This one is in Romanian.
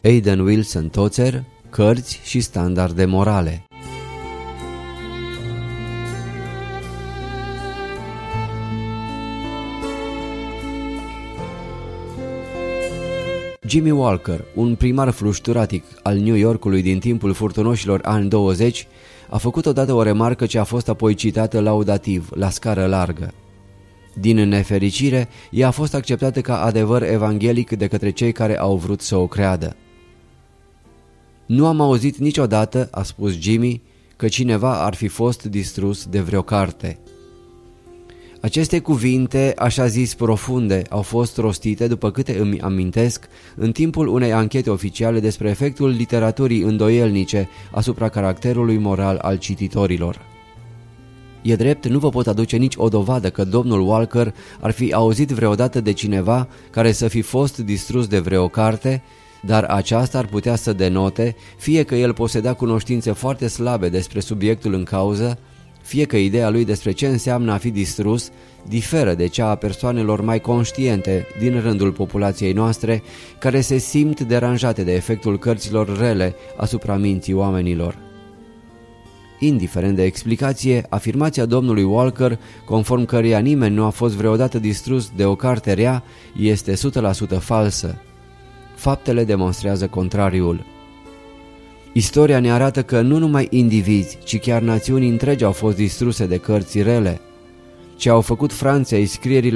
Aidan Wilson Tozer, Cărți și standarde morale. Jimmy Walker, un primar flușturatic al New Yorkului din timpul furtunoșilor ani 20, a făcut odată o remarcă ce a fost apoi citată laudativ, la scară largă. Din nefericire, ea a fost acceptată ca adevăr evanghelic de către cei care au vrut să o creadă. Nu am auzit niciodată, a spus Jimmy, că cineva ar fi fost distrus de vreo carte. Aceste cuvinte, așa zis profunde, au fost rostite, după câte îmi amintesc, în timpul unei anchete oficiale despre efectul literaturii îndoielnice asupra caracterului moral al cititorilor. E drept, nu vă pot aduce nici o dovadă că domnul Walker ar fi auzit vreodată de cineva care să fi fost distrus de vreo carte, dar aceasta ar putea să denote fie că el poseda cunoștințe foarte slabe despre subiectul în cauză, fie că ideea lui despre ce înseamnă a fi distrus diferă de cea a persoanelor mai conștiente din rândul populației noastre, care se simt deranjate de efectul cărților rele asupra minții oamenilor. Indiferent de explicație, afirmația domnului Walker, conform căreia nimeni nu a fost vreodată distrus de o carte rea, este 100% falsă. Faptele demonstrează contrariul. Istoria ne arată că nu numai indivizi, ci chiar națiuni întregi au fost distruse de cărți rele. Ce au făcut Franței scrierile